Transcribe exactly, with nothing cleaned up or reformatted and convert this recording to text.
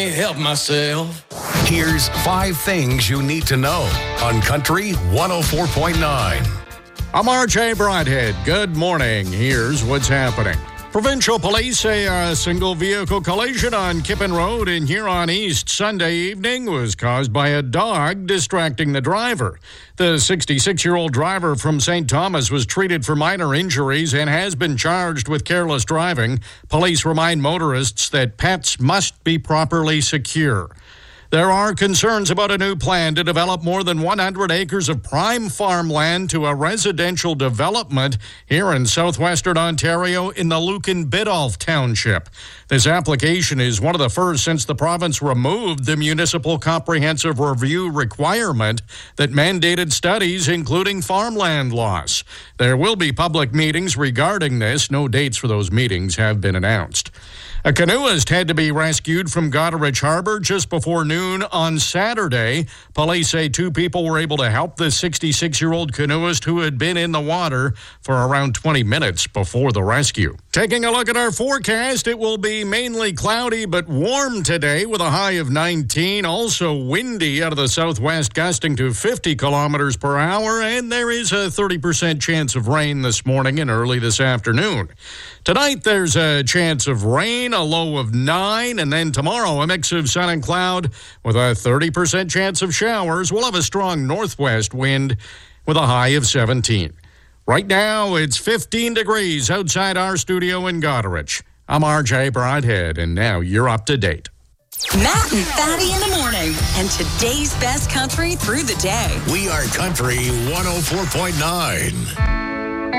Can't help myself. Here's five things you need to know on Country one oh four point nine. I'm R J Broadhead. Good morning. Here's what's happening. Provincial police say a single vehicle collision on Kippen Road in Huron East Sunday evening was caused by a dog distracting the driver. The sixty-six-year-old driver from Saint Thomas was treated for minor injuries and has been charged with careless driving. Police remind motorists that pets must be properly secure. There are concerns about a new plan to develop more than one hundred acres of prime farmland to a residential development here in southwestern Ontario in the Lucan Biddulph Township. This application is one of the first since the province removed the municipal comprehensive review requirement that mandated studies, including farmland loss. There will be public meetings regarding this. No dates for those meetings have been announced. A canoeist had to be rescued from Goderich Harbor just before noon on Saturday. Police say two people were able to help the sixty-six-year-old canoeist who had been in the water for around twenty minutes before the rescue. Taking a look at our forecast, it will be mainly cloudy but warm today with a high of nineteen. Also windy out of the southwest, gusting to fifty kilometers per hour, and there is a thirty percent chance of rain this morning and early this afternoon. Tonight, there's a chance of rain, a low of nine, and then tomorrow, a mix of sun and cloud with a thirty percent chance of showers. We'll have a strong northwest wind with a high of seventeen. Right now, it's fifteen degrees outside our studio in Goderich. I'm R J Broadhead, and now you're up to date. Matt and Fatty in the morning, and today's best country through the day. We are Country one oh four point nine.